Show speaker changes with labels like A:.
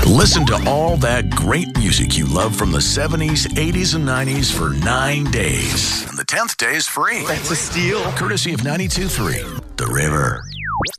A: Listen to all that great music you love from the 70s, 80s, and 90s for 9 days. And the 10th day is free.
B: That's a steal.
A: Courtesy of 92.3 The River.